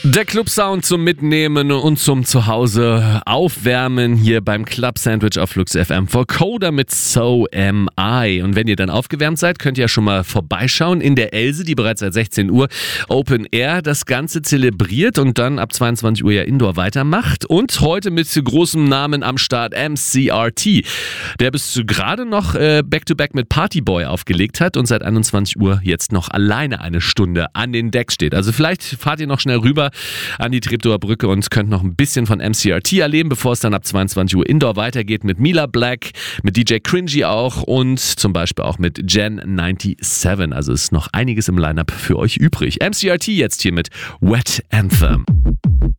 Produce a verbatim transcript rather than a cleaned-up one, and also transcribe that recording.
Der Club-Sound zum Mitnehmen und zum Zuhause aufwärmen hier beim Club Sandwich auf Flux F M. Vocoder mit So Am I. Und wenn ihr dann aufgewärmt seid, könnt ihr ja schon mal vorbeischauen in der Else, die bereits seit sechzehn Uhr Open Air das Ganze zelebriert und dann ab zweiundzwanzig Uhr ja Indoor weitermacht. Und heute mit großem Namen am Start M C R T, der bis gerade noch äh, Back-to-Back mit Partyboy aufgelegt hat und seit einundzwanzig Uhr jetzt noch alleine eine Stunde an den Decks steht. Also vielleicht fahrt ihr noch schnell rüber an die Treptower Brücke und könnt noch ein bisschen von M C R T erleben, bevor es dann ab zweiundzwanzig Uhr Indoor weitergeht mit Mila Black, mit D J Cringy auch und zum Beispiel auch mit Gen siebenundneunzig. Also ist noch einiges im Lineup für euch übrig. M C R T jetzt hier mit Wet Anthem.